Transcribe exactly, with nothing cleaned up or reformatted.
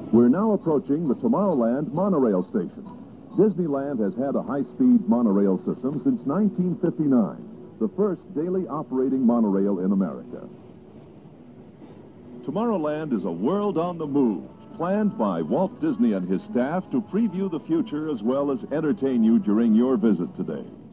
We're now approaching the Tomorrowland monorail station. Disneyland has had a high-speed monorail system since nineteen fifty-nine, the first daily operating monorail in America. Tomorrowland is a world on the move, planned by Walt Disney and his staff to preview the future as well as entertain you during your visit today.